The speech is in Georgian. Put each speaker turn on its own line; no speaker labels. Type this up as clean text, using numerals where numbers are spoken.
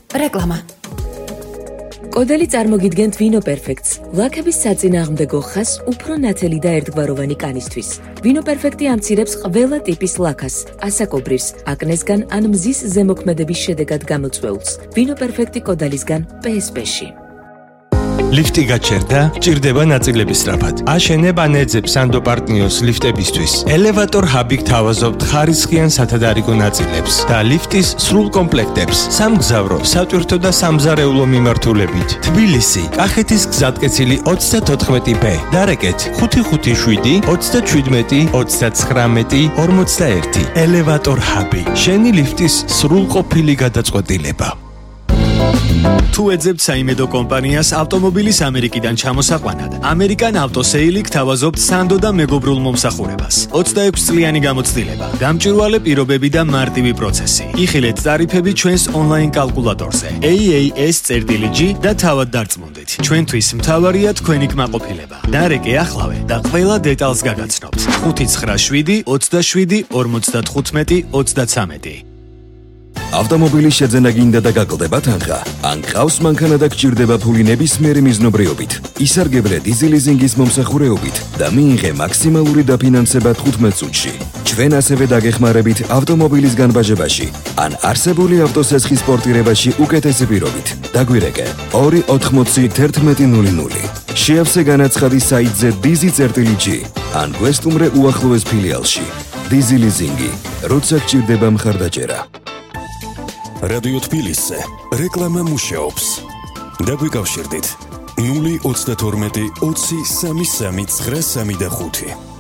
რეკლამა.
კოდელი წარმოგიდგენთ ვინო პერფექტს, ლაქების საწინააღმდეგო ხაზს უფრო ნათელი და ერთგვაროვანი კანისთვის. ვინო პერფექტი ამცირებს ყველა ტიპის ლაქას, ასაკობრირს, აკნესგან ან მზის ზემოქმედების შედეგად გამოწვეულს. ვინო პერფექტი კოდალისგან PSP-ში.
ლიფტი გაჩერდა, ჭირდება ნაწილების სწრაფად. აშენებ ან ეძებ სანდო პარტნიოს ლიფტებისთვის. ელევატორ ჰაბი გთავაზობთ ხარისხიან სათადარიგო ნაწილებს და ლიფტის სრულ კომპლექტებს. სამგზავრო, სატვირთო და სამზარეულო მიმართულებით. თბილისი, კახეთის გზატკეცილი 34B. დარეკეთ 557 37 39 41. ელევატორ ჰაბი. შენი ლიფტის სრულყოფილი გადაწყვეტილება.
თუ ეძებთ საიმედო კომპანიას ავტომობილის ამერიკიდან ჩამოსაყვანად, ამერიკან ავტოსეილი გთავაზობთ სანდო და მეგობრულ მომსახურებას. 26 წლიანი გამოცდილება, გამჭვირვალე პირობები და მარტივი პროცესი. იხილეთ ტარიფები ჩვენს ონლაინ კალკულატორზე. AAS.G და თავად დარწმუნდით. ჩვენთვის მთავარია თქვენი კმაყოფილება. დარეკე ახლავე და ყველა დეტალს გაგაცნობთ. 597 27 55 33.
ავტომობილის შეძენა გინდა და გაკლდება თანხა. ან ყავს მანქანა და გჭირდება ფული ნებისმიერი მიზნობრიობით. ისარგებლე დიზელიზინგის მომსახურეობით და მიიღე მაქსიმალური დაფინანსება 15 წუთში. ჩვენ ასევე დაგეხმარებით ავტომობილის განბაჟებაში ან არსებული ავტოსესხის პორტირებაში უკეთესი პირობით. დაგვირეკე 280 შეავსე განაცხადი საიტზე dizi.g ან გვესტუმრე უახლოეს ფილიალში. დიზელიზინგი, როცა გჭირდება მხარდაჭერა.
რადიო თბილისზე რეკლამა მუშაობს. დაგვიკავშირდით 032 20 33 935.